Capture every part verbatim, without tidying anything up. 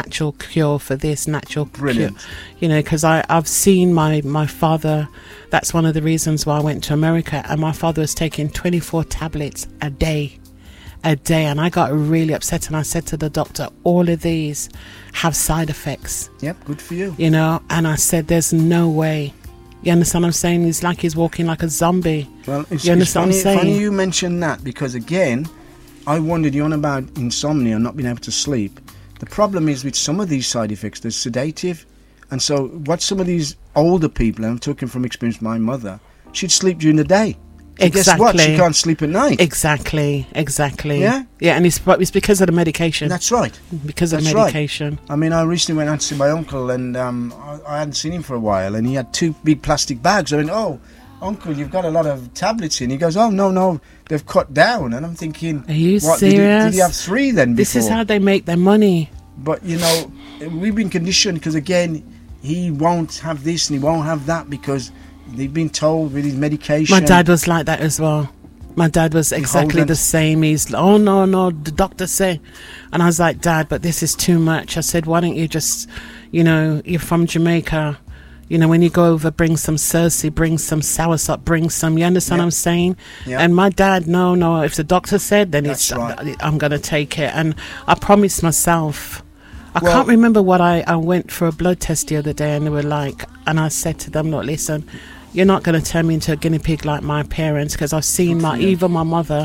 natural cure for this, natural Brilliant. cure. You know, because I've seen my, my father. That's one of the reasons why I went to America. And my father was taking twenty-four tablets a day. A day. And I got really upset. And I said to the doctor, all of these have side effects. Yep, good for you. You know, and I said, there's no way. You understand what I'm saying? It's like he's walking like a zombie. Well, it's, you it's understand funny, what I'm saying? funny you mentioned that, because again, I wondered, you on about insomnia, not being able to sleep. The problem is with some of these side effects, they're sedative. And so what some of these older people, and I'm talking from experience, my mother, she'd sleep during the day. So Exactly. guess what? She can't sleep at night. Exactly. Exactly. Yeah? Yeah, and it's, it's because of the medication. That's right. Because of That's medication. Right. I mean, I recently went out to see my uncle, and um, I, I hadn't seen him for a while, and he had two big plastic bags. I went, oh, uncle, you've got a lot of tablets in. He goes, oh, no, no, they've cut down. And I'm thinking, Are you what, serious? Did he, did he have three then before? This is how they make their money. But, you know, we've been conditioned, because, again, he won't have this and he won't have that because they've been told with his medication. My dad was like that as well. My dad was exactly the same. He's, oh, no, no, the doctor say. And I was like, Dad, but this is too much. I said, why don't you just, you know, you're from Jamaica. You know, when you go over, bring some Cersei, bring some soursop, bring some, you understand Yep. what I'm saying? Yep. And my dad, no, no, if the doctor said, then That's it's, right. I'm going to take it. And I promised myself, I Well- can't remember what I, I went for a blood test the other day, and they were like, and I said to them, look, listen, you're not going to turn me into a guinea pig like my parents, because I've seen my, even my mother,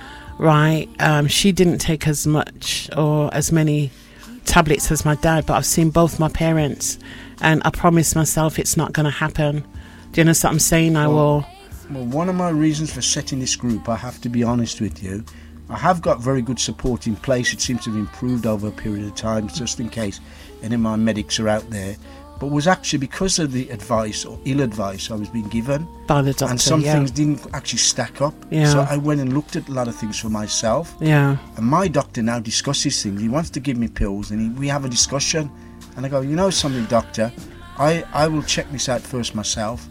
right, um, she didn't take as much or as many tablets as my dad, but I've seen both my parents, and I promised myself it's not going to happen. Do you know what I'm saying? I Well, will. Well, one of my reasons for setting this group, I have to be honest with you, I have got very good support in place. It seems to have improved over a period of time, just in case any of my medics are out there. But was actually because of the advice or ill advice I was being given, By the doctor, and some yeah. things didn't actually stack up. Yeah. So I went and looked at a lot of things for myself. Yeah. And my doctor now discusses things. He wants to give me pills, and he, we have a discussion. And I go, you know something, doctor, I, I will check this out first myself.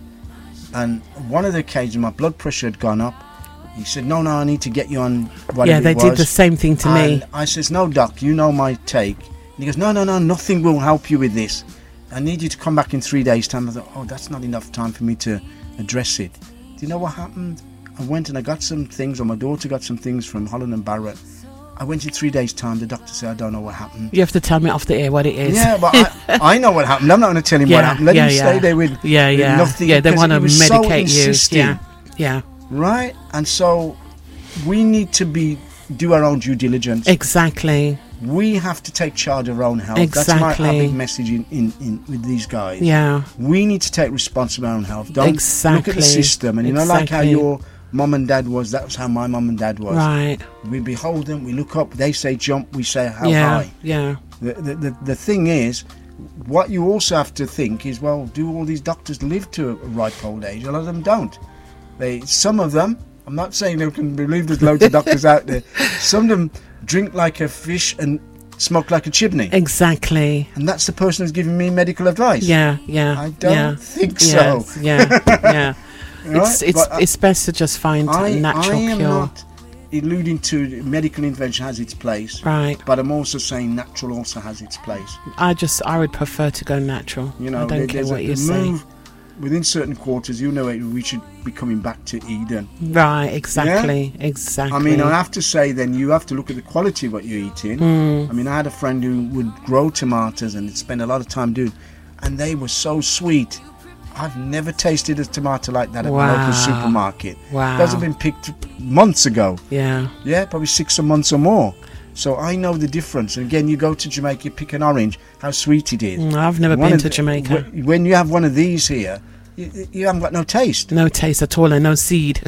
And one of the occasions my blood pressure had gone up. He said, no, no, I need to get you on whatever Yeah, they it was. did the same thing to and me. I says, no, doc, you know my take. And he goes, no, no, no, nothing will help you with this. I need you to come back in three days' time. I thought, oh, that's not enough time for me to address it. Do you know what happened? I went and I got some things, or my daughter got some things from Holland and Barrett. I went in three days' time. The doctor said, I don't know what happened. You have to tell me off the air what it is. Yeah, but I, I know what happened. I'm not going to tell him yeah, what happened. Let yeah, him yeah. stay there with, yeah, with yeah. nothing. Yeah, they because want to he was so medicate you. insisting. Yeah, yeah. Right? And so we need to be do our own due diligence. Exactly. We have to take charge of our own health. Exactly. That's my our big message in, in, in with these guys. Yeah. We need to take responsibility of our own health. Don't Exactly. look at the system. And you know, like how Exactly. your mum and dad was, that was how my mum and dad was. Right. We behold them, we look up, they say jump, we say how yeah. high. Yeah. The, the, the, the thing is, what you also have to think is, well, do all these doctors live to a ripe old age? A lot of them don't. They, some of them, I'm not saying they can believe there's loads of doctors out there. Some of them drink like a fish and smoke like a chimney. Exactly. And that's the person who's giving me medical advice. Yeah. Yeah. I don't yeah. think yes, so. Yeah. Yeah. Right? It's it's But I- it's best to just find I, a natural I am cure. not alluding to medical intervention has its place, Right. but I'm also saying natural also has its place. I just I would prefer to go natural. You know, I don't there- care there's what a, you a say. move within certain quarters. You know, it, we should be coming back to Eden. Right. Exactly. Exactly. I mean, I have to say, then you have to look at the quality of what you're eating. Mm. I mean, I had a friend who would grow tomatoes and spend a lot of time doing, and they were so sweet. I've never tasted a tomato like that at Wow. the local supermarket. Wow. Those have been picked months ago. Yeah. Yeah, probably six or months or more. So I know the difference. And again, you go to Jamaica, you pick an orange, how sweet it is. Mm, I've never One been of to the- Jamaica. wh- When you have one of these here, you, you haven't got no taste. No taste at all and no seed.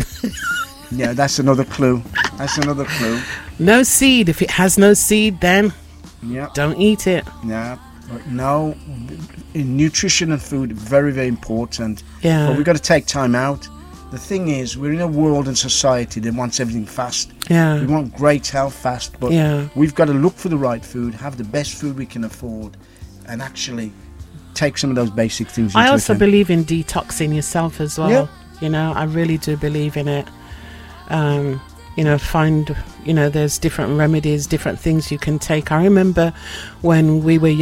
Yeah, that's another clue. That's another clue. No seed. If it has no seed, then Yeah, don't eat it. yeah. But no, in nutrition and food, very, very important. Yeah. But we've got to take time out. The thing is, we're in a world and society that wants everything fast. We Yeah. want great health fast, but Yeah. we've got to look for the right food, have the best food we can afford, and actually take some of those basic things into I also account. believe in detoxing yourself as well. Yeah. You know, I really do believe in it. Um, you know, find, you know, there's different remedies, different things you can take. I remember when we were